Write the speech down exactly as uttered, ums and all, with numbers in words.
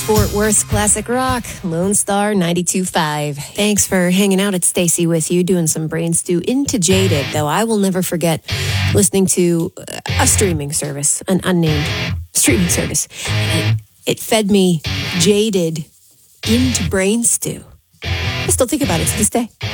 Fort Worth's classic rock, Lone Star ninety-two point five. Thanks for hanging out. It's Stacy with you, doing some brain stew into Jaded, though I will never forget listening to a streaming service, an unnamed streaming service. It, it fed me Jaded into brain stew. I still think about it to this day.